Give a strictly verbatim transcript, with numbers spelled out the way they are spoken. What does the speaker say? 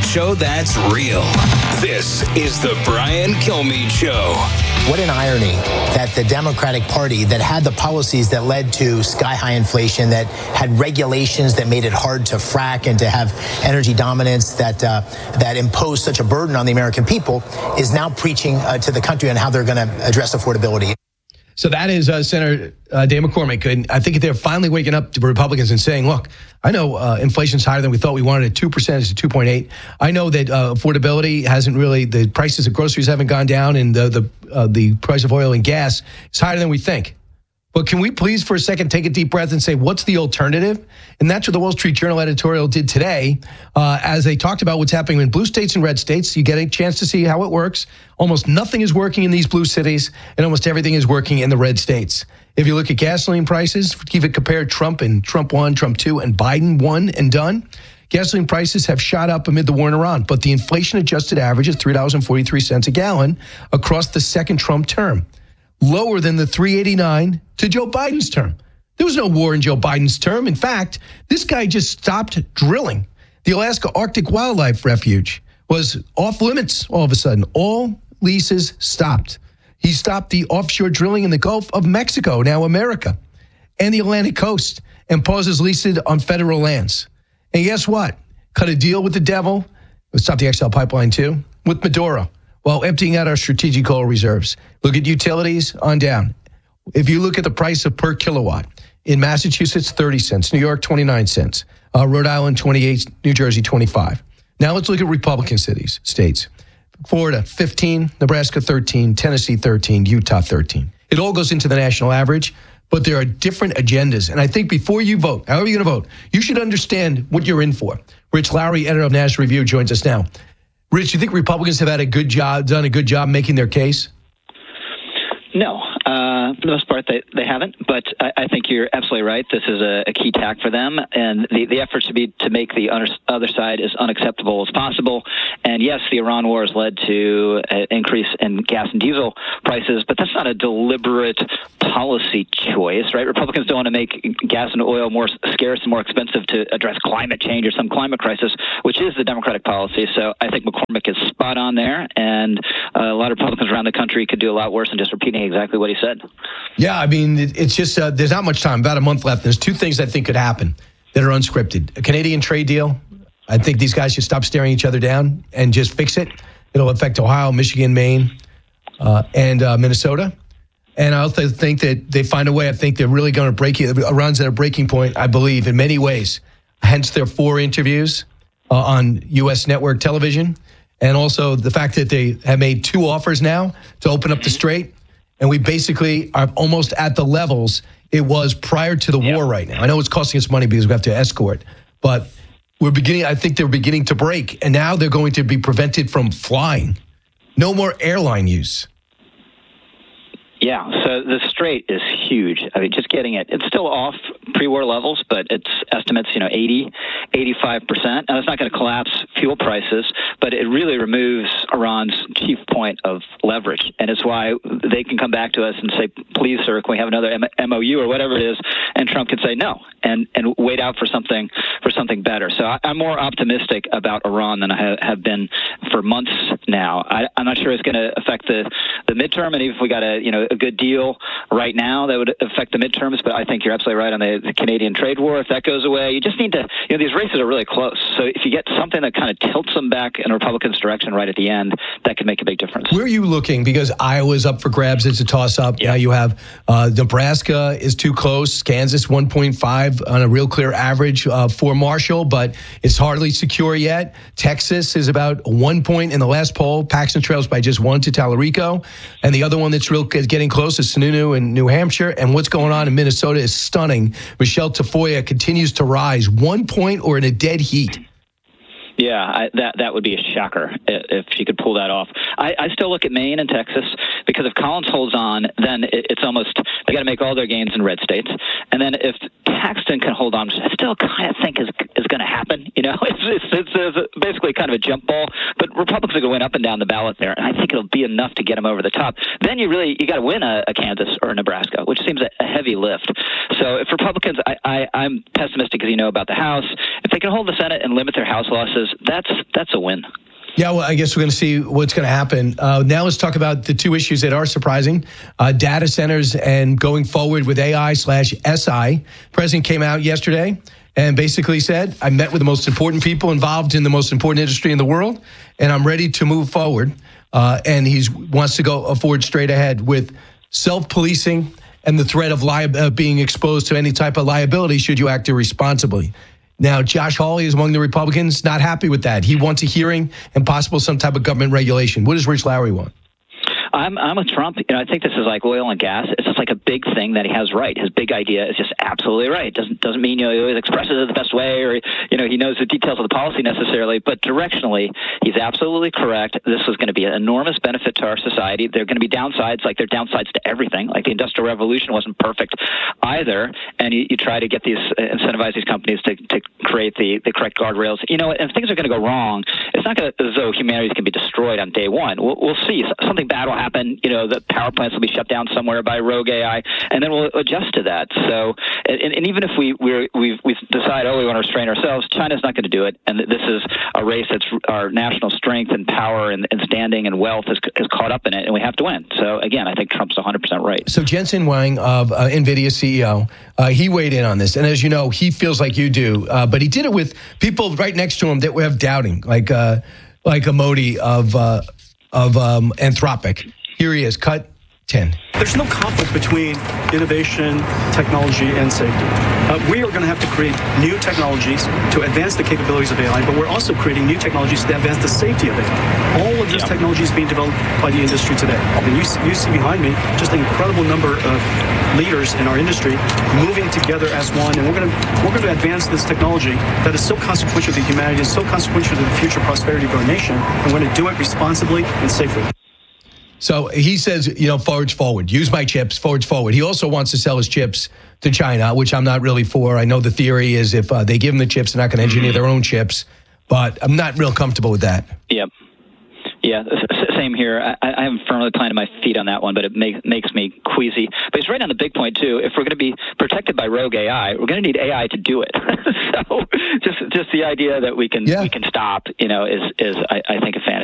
show that's real. This is the Brian Kilmeade Show. What an irony that the Democratic Party that had the policies that led to sky-high inflation, that had regulations that made it hard to frack and to have energy dominance, that uh, that imposed such a burden on the American people, is now preaching uh, to the country on how they're going to address affordability. So that is uh, Senator uh, Dave McCormick. And I think they're finally waking up to Republicans and saying, look, I know uh, inflation's higher than we thought we wanted at two percent. It's at two point eight. I know that uh, affordability hasn't really, the prices of groceries haven't gone down, and the the, uh, the price of oil and gas is higher than we think. But can we please for a second take a deep breath and say, what's the alternative? And that's what the Wall Street Journal editorial did today, uh, as they talked about what's happening in blue states and red states. You get a chance to see how it works. Almost nothing is working in these blue cities, and almost everything is working in the red states. If you look at gasoline prices, if it compared Trump and Trump one, Trump two, and Biden one and done, gasoline prices have shot up amid the war in Iran. But the inflation-adjusted average is three dollars and forty-three cents a gallon across the second Trump term, lower than the three eighty-nine to Joe Biden's term. There was no war in Joe Biden's term. In fact, this guy just stopped drilling. The Alaska Arctic Wildlife Refuge was off limits all of a sudden. All leases stopped. He stopped the offshore drilling in the Gulf of Mexico, now America, and the Atlantic coast, and pauses leases on federal lands. And guess what? Cut a deal with the devil. Stop the X L pipeline too, with Maduro, while emptying out our strategic oil reserves. Look at utilities on down. If you look at the price of per kilowatt, in Massachusetts, thirty cents, New York, twenty-nine cents, uh, Rhode Island, twenty-eight, New Jersey, twenty-five. Now let's look at Republican cities, states. Florida, fifteen, Nebraska, thirteen, Tennessee, thirteen, Utah, thirteen. It all goes into the national average, but there are different agendas. And I think before you vote, however you're going to vote, you should understand what you're in for. Rich Lowry, editor of National Review, joins us now. Rich, you think Republicans have had a good job, done a good job making their case? No. Uh, for the most part, they, they haven't, but I, I think you're absolutely right. This is a, a key tack for them, and the, the effort should be to make the other side as unacceptable as possible. And yes, the Iran war has led to an increase in gas and diesel prices, but that's not a deliberate policy choice, right? Republicans don't want to make gas and oil more scarce and more expensive to address climate change or some climate crisis, which is the Democratic policy. So I think McCormick is spot on there, and uh, a lot of Republicans around the country could do a lot worse than just repeating exactly what he said. Yeah, I mean, it, it's just, uh, there's not much time, about a month left. There's two things I think could happen that are unscripted. A Canadian trade deal. I think these guys should stop staring each other down and just fix it. It'll affect Ohio, Michigan, Maine, uh, and uh, Minnesota. And I also think that they find a way. I think they're really going to break it. Iran's at a breaking point, I believe, in many ways. Hence their four interviews uh, on U S network television. And also the fact that they have made two offers now to open up the strait. And we basically are almost at the levels it was prior to the yeah. war right now. I know it's costing us money because we have to escort, but we're beginning, I think they're beginning to break. And now they're going to be prevented from flying. No more airline use. Yeah, so the strait is huge. I mean, just getting it, it's still off pre-war levels, but it's estimates, you know, eighty, eighty-five percent. Now, that's not going to collapse fuel prices, but it really removes Iran's chief point of leverage. And it's why they can come back to us and say, please, sir, can we have another M O U or whatever it is? And Trump can say no and, and wait out for something for something better. So I, I'm more optimistic about Iran than I have, have been for months now. I, I'm not sure it's going to affect the, the midterm, and even if we got a, you know, a good deal right now that would affect the midterms, but I think you're absolutely right on the, the Canadian trade war. If that goes away, you just need to, you know, these races are really close. So if you get something that kind of tilts them back in a Republican's direction right at the end, that could make a big difference. Where are you looking? Because Iowa's up for grabs. It's a toss-up. Yeah. Now you have uh, Nebraska is too close. Kansas one point five on a real clear average uh, for Marshall, but it's hardly secure yet. Texas is about one point in the last poll. Paxton trails by just one to Tallarico. And the other one that's real is getting close is Sununu in New Hampshire. And what's going on in Minnesota is stunning. Michelle Tafoya continues to rise. One point or in a dead heat. Yeah, I, that that would be a shocker if she could pull that off. I, I still look at Maine and Texas because if Collins holds on, then it, it's almost they got to make all their gains in red states, and then if Paxton can hold on, which I still kind of think is is going to happen. You know, it's, it's it's it's basically kind of a jump ball, but Republicans are going to win up and down the ballot there, and I think it'll be enough to get them over the top. Then you really you got to win a, a Kansas or a Nebraska, which seems a, a heavy lift. So if Republicans, I, I I'm pessimistic, as you know, about the House. If they can hold the Senate and limit their House losses, that's that's a win. Yeah, well, I guess we're going to see what's going to happen. Uh, now let's talk about the two issues that are surprising. Uh, data centers and going forward with A I slash S I. President came out yesterday and basically said, I met with the most important people involved in the most important industry in the world, and I'm ready to move forward. Uh, and he wants to go forward straight ahead with self-policing and the threat of li- uh, being exposed to any type of liability should you act irresponsibly. Now, Josh Hawley is among the Republicans, not happy with that. He wants a hearing and possible some type of government regulation. What does Rich Lowry want? I'm I'm with Trump. You know, I think this is like oil and gas. It's just like a big thing that he has right. His big idea is just absolutely right. Doesn't doesn't mean you know he always expresses it the best way, or you know he knows the details of the policy necessarily. But directionally, he's absolutely correct. This is going to be an enormous benefit to our society. There are going to be downsides, like there are downsides to everything. Like the Industrial Revolution wasn't perfect either, and you, you try to get these uh, incentivize these companies to, to create the, the correct guardrails. You know, and if things are going to go wrong, it's not going to as though humanity can be destroyed on day one. We'll, we'll see. Something bad will happen. You know, the power plants will be shut down somewhere by rogue A I, and then we'll adjust to that. So, and, and even if we we we we decide, oh, we want to restrain ourselves, China's not going to do it. And this is a race that's our national strength and power and, and standing and wealth is, is caught up in it, and we have to win. So, again, I think Trump's one hundred percent right. So Jensen Huang of uh, NVIDIA C E O, uh, he weighed in on this. And as you know, he feels like you do, uh, but he did it with people right next to him that we have doubting, like uh, like a Modi of, uh, of um, Anthropic. Here he is, cut ten. There's no conflict between innovation, technology, and safety. Uh, we are going to have to create new technologies to advance the capabilities of A I, but we're also creating new technologies to advance the safety of A I. All of this yeah. technology is being developed by the industry today. And you, you see behind me just an incredible number of leaders in our industry moving together as one, and we're going to we're going to advance this technology that is so consequential to humanity, is so consequential to the future prosperity of our nation, and we're going to do it responsibly and safely. So he says, you know, forwards forward. Use my chips, forwards forward. He also wants to sell his chips to China, which I'm not really for. I know the theory is if uh, they give them the chips, they're not going to engineer their own chips. But I'm not real comfortable with that. Yep. Yeah, same here. I, I haven't firmly planted my feet on that one, but it make, makes me queasy. But he's right on the big point, too. If we're going to be protected by rogue A I, we're going to need A I to do it. So just just the idea that we can yeah. we can stop, you know, is, is I, I think, a fantasy.